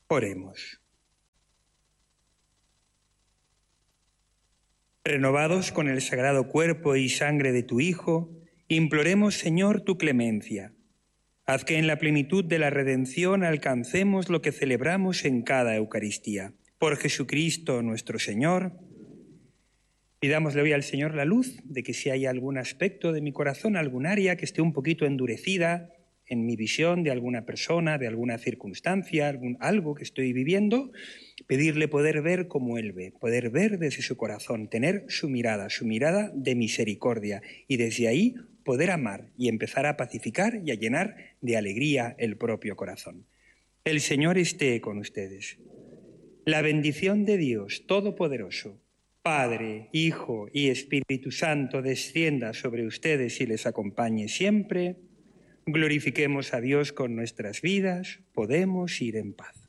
Oremos. Renovados con el sagrado cuerpo y sangre de tu Hijo, imploremos, Señor, tu clemencia. Haz que en la plenitud de la redención alcancemos lo que celebramos en cada Eucaristía. Por Jesucristo nuestro Señor. Pidámosle hoy al Señor la luz de que si hay algún aspecto de mi corazón, algún área que esté un poquito endurecida en mi visión de alguna persona, de alguna circunstancia, algo que estoy viviendo, pedirle poder ver como Él ve, poder ver desde su corazón, tener su mirada de misericordia, y desde ahí poder amar y empezar a pacificar y a llenar de alegría el propio corazón. El Señor esté con ustedes. La bendición de Dios Todopoderoso, Padre, Hijo y Espíritu Santo, descienda sobre ustedes y les acompañe siempre. Glorifiquemos a Dios con nuestras vidas, podemos ir en paz.